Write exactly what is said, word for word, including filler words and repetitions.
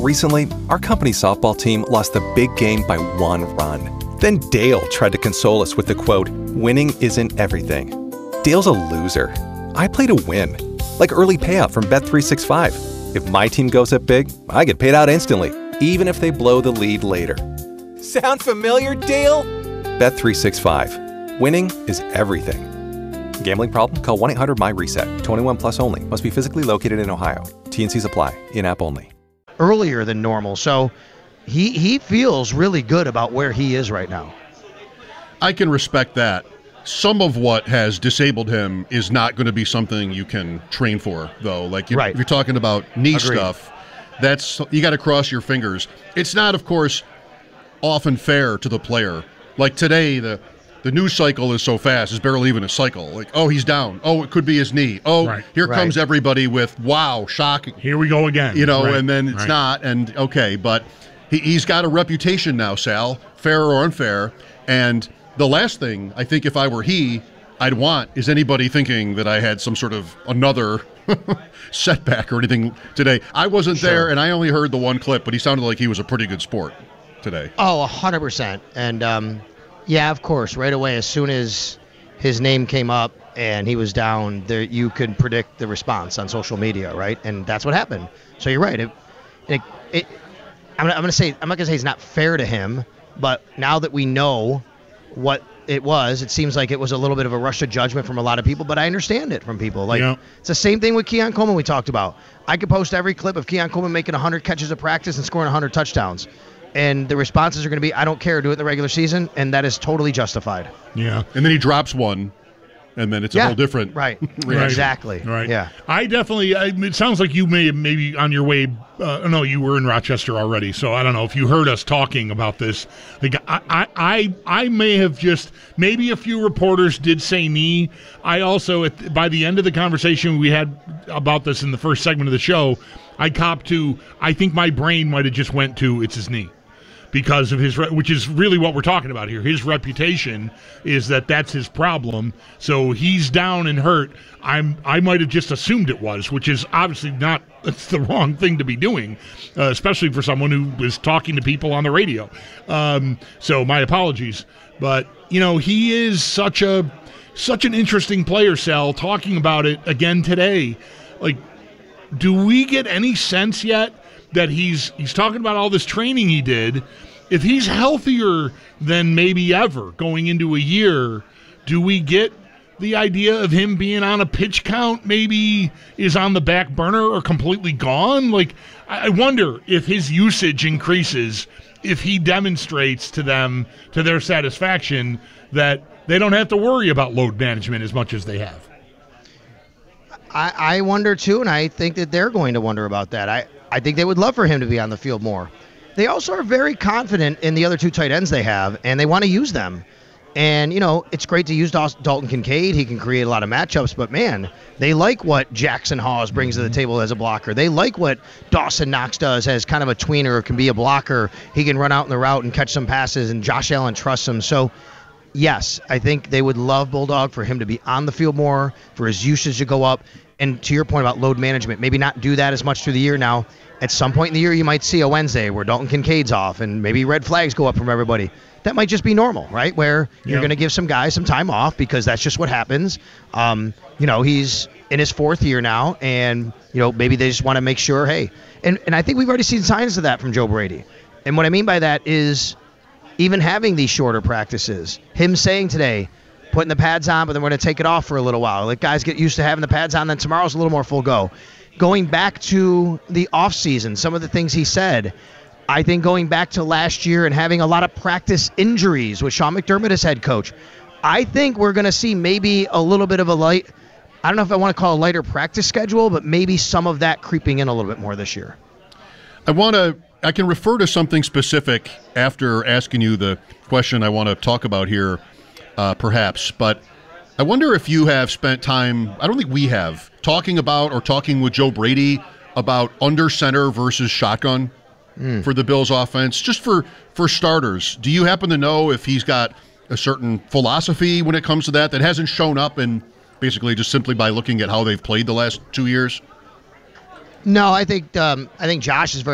Recently, our company's softball team lost the big game by one run. Then Dale tried to console us with the quote, "Winning isn't everything." Dale's a loser. I play to win. Like early payout from Bet three sixty-five. If my team goes up big, I get paid out instantly, even if they blow the lead later. Sound familiar, Dale? Bet three sixty-five. Winning is everything. Gambling problem? Call one eight hundred M Y reset. twenty-one plus only. Must be physically located in Ohio. T and Cs apply. In-app only. Earlier than normal, so he he feels really good about where he is right now. I can respect that. Some of what has disabled him is not going to be something you can train for, though. Like you're, right. if you're talking about knee Agreed. stuff, that's you got to cross your fingers. It's not, of course, often fair to the player. Like today, the the news cycle is so fast; it's barely even a cycle. Like, oh, he's down. Oh, it could be his knee. Oh, right. here right. comes everybody with wow, shocking. Here we go again. You know, right. and then it's right. not. And okay, but he, he's got a reputation now, Sal, fair or unfair. And the last thing I think, if I were he, I'd want is anybody thinking that I had some sort of another setback or anything today. I wasn't Sure. there, and I only heard the one clip, but he sounded like he was a pretty good sport today. Oh, one hundred percent. And, um, yeah, of course, right away, as soon as his name came up and he was down, there you could predict the response on social media, right? And that's what happened. So you're right. It, it, it, I'm, I'm going to say, I'm not going to say it's not fair to him, but now that we know what it was, it seems like it was a little bit of a rush of judgment from a lot of people, but I understand it from people. Like, yeah. It's the same thing with Keon Coleman we talked about. I could post every clip of Keon Coleman making one hundred catches of practice and scoring one hundred touchdowns. And the responses are going to be, I don't care, do it in the regular season, and that is totally justified. Yeah. And then he drops one, and then it's a yeah, whole different right. reaction. Exactly. Right. Yeah. I definitely. I, it sounds like you may maybe on your way. Uh, no, you were in Rochester already, so I don't know if you heard us talking about this. Like I, I, I, I may have just maybe a few reporters did say knee. I also at, by the end of the conversation we had about this in the first segment of the show, I copped to. I think my brain might have just went to it's his knee. Because of his, which is really what we're talking about here. His reputation is that that's his problem. So he's down and hurt. I'm, I might have just assumed it was, which is obviously not. That's the wrong thing to be doing, uh, especially for someone who was talking to people on the radio. Um, so my apologies, but you know he is such a, such an interesting player. Sal, talking about it again today, like, do we get any sense yet that he's he's talking about all this training he did? If he's healthier than maybe ever going into a year, do we get the idea of him being on a pitch count maybe is on the back burner or completely gone? Like, I wonder if his usage increases, if he demonstrates to them, to their satisfaction, that they don't have to worry about load management as much as they have. I, I wonder, too, and I think that they're going to wonder about that. I, I think they would love for him to be on the field more. They also are very confident in the other two tight ends they have, and they want to use them. And, you know, it's great to use Dalton Kincaid. He can create a lot of matchups, but, man, they like what Jackson Hawes brings to the table as a blocker. They like what Dawson Knox does as kind of a tweener or can be a blocker. He can run out in the route and catch some passes, and Josh Allen trusts him. So, yes, I think they would love Bulldog for him to be on the field more, for his usage to go up. And to your point about load management, maybe not do that as much through the year now. At some point in the year, you might see a Wednesday where Dalton Kincaid's off and maybe red flags go up from everybody. That might just be normal, right? Where you're Yeah. going to give some guys some time off because that's just what happens. Um, you know, he's in his fourth year now, and, you know, maybe they just want to make sure, hey. And, and I think we've already seen signs of that from Joe Brady. And what I mean by that is even having these shorter practices, him saying today, putting the pads on, but then we're going to take it off for a little while. Let guys get used to having the pads on, then tomorrow's a little more full go. Going back to the offseason, some of the things he said, I think going back to last year and having a lot of practice injuries with Sean McDermott as head coach, I think we're going to see maybe a little bit of a light, I don't know if I want to call it a lighter practice schedule, but maybe some of that creeping in a little bit more this year. I want to, I can refer to something specific after asking you the question I want to talk about here, uh, perhaps, but I wonder if you have spent time, I don't think we have, talking about or talking with Joe Brady about under center versus shotgun mm. for the Bills offense, just for, for starters. Do you happen to know if he's got a certain philosophy when it comes to that that hasn't shown up in basically just simply by looking at how they've played the last two years? No, I think um, I think Josh is very